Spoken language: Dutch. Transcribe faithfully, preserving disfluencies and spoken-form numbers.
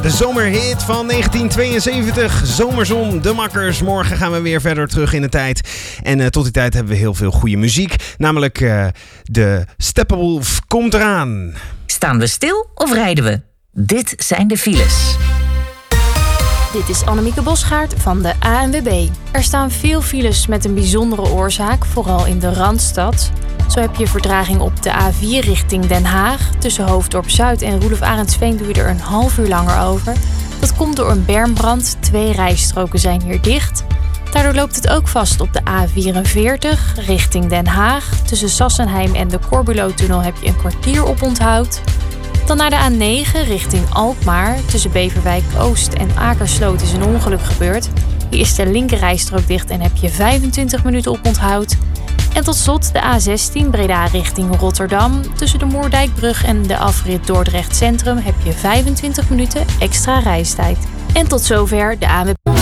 De zomerhit van negentien tweeënzeventig, Zomerzon, De Makkers. Morgen gaan we weer verder terug in de tijd. En uh, tot die tijd hebben we heel veel goede muziek. Namelijk uh, de Steppenwolf komt eraan. Staan we stil of rijden we? Dit zijn de files. Dit is Annemieke Bosgaard van de A N W B. Er staan veel files met een bijzondere oorzaak, vooral in de Randstad. Zo heb je vertraging op de A vier richting Den Haag. Tussen Hoofddorp Zuid en Roelof Arendsveen doe je er een half uur langer over. Dat komt door een bermbrand. Twee rijstroken zijn hier dicht. Daardoor loopt het ook vast op de A vierenveertig richting Den Haag. Tussen Sassenheim en de Corbulo-tunnel heb je een kwartier op onthoud. Dan naar de A negen richting Alkmaar. Tussen Beverwijk Oost en Akersloot is een ongeluk gebeurd. Hier is de linkerrijstrook dicht en heb je vijfentwintig minuten op onthoud. En tot slot de A zestien Breda richting Rotterdam. Tussen de Moerdijkbrug en de afrit Dordrecht Centrum heb je vijfentwintig minuten extra reistijd. En tot zover de A N W B.